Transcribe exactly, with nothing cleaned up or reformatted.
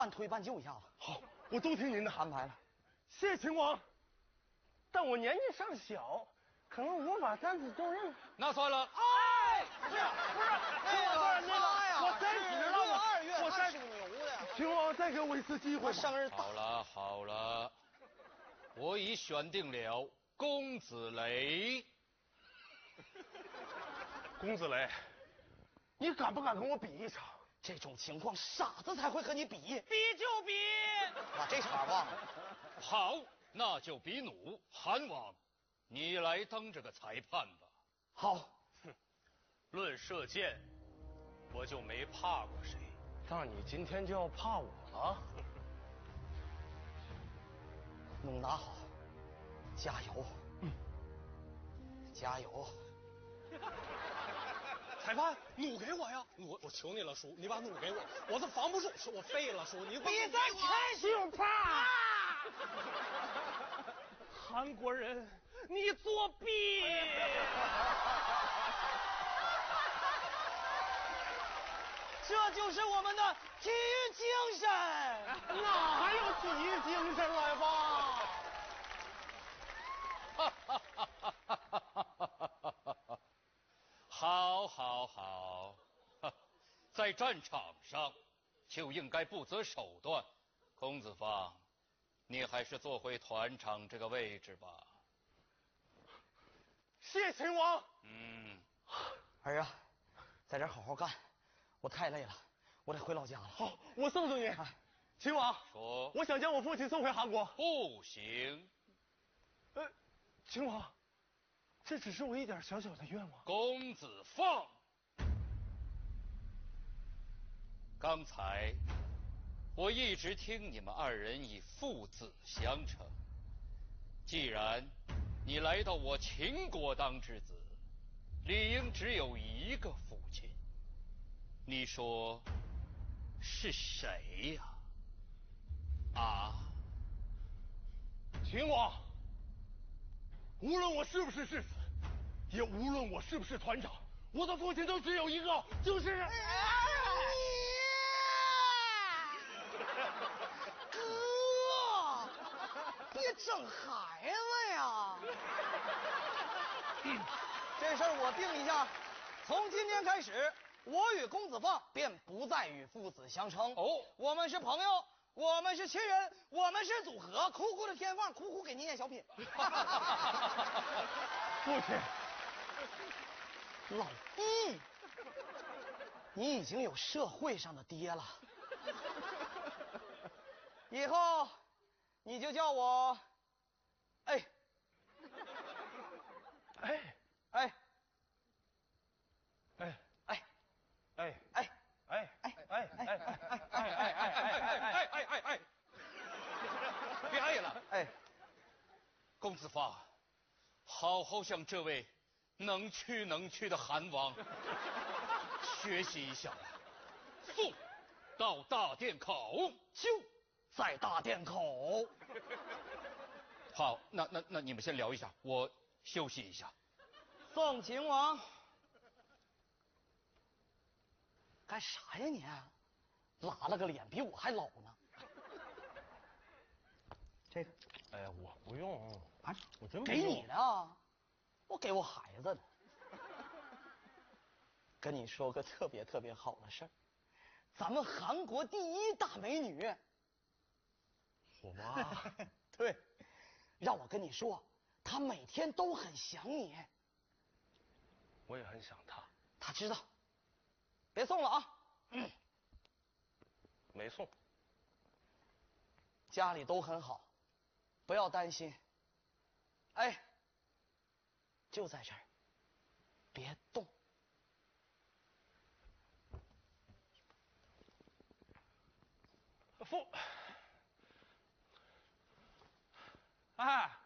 半推半就一下子。 好，我都听您的安排了。 谢秦王，但我年纪尚小，可能无法担此重任。 那算了。 哎，不是不是，那个那个，我三十了嘛， 二月我三属牛的呀。 秦王再给我一次机会。 我生日好了好了，我已选定了公子雷。 公子雷，你敢不敢跟我比一场？ 这种情况，傻子才会和你比。 比就比。 把这茬忘了。 好，那就比弩。韩王，你来当这个裁判吧。 好。 哼，论射箭，我就没怕过谁。但你今天就要怕我了。 弩拿好，加油。 嗯， 加油。 裁判，弩给我呀！我我求你了，叔，你把弩给我，我都防不住，我废了，叔，你比赛开始就怕。 韩国人，你作弊！ 这就是我们的体育精神。 哪还有体育精神来吧？ 哈哈哈哈哈哈！好，好，好，在战场上就应该不择手段。公子方，你还是坐回团长这个位置吧。 谢秦王。 嗯， 儿啊，在这好好干，我太累了，我得回老家了。 好，我送送你。秦王， 说， 我想将我父亲送回韩国。 不行。 呃，秦王。这只是我一点小小的愿望。 公子放，刚才我一直听你们二人以父子相称，既然你来到我秦国当之子，理应只有一个父亲，你说是谁呀？啊？ 秦王，无论我是不是世子，也无论我是不是团长，我的父亲都只有一个，就是。 你哥，别整孩子呀！这事儿我定一下，从今天开始，我与公子放便不再与父子相称。 哦，我们是朋友。我们是亲人，我们是组合。哭哭的天放，哭哭给您演小品。 父亲， 老弟，你已经有社会上的爹了，以后你就叫我，哎， 哎哎， 哎哎， 哎哎。 哎哎哎哎哎哎哎哎哎哎哎哎！别哎了！ 哎， 公子方，好好向这位能屈能屈的韩王学习一下。速到大殿口， 就在大殿口。 好，那那那你们先聊一下，我休息一下。 宋秦王。干啥呀你？拉了个脸，比我还老呢。这个， 哎呀，我不用啊， 我真不给你的啊，我给我孩子的。跟你说个特别特别好的事儿，咱们韩国第一大美女， 我妈。 对，让我跟你说，她每天都很想你。 我也很想她。 她知道。别送了啊！嗯， 没送。 家里都很好，不要担心。哎，就在这儿，别动。 父，哎，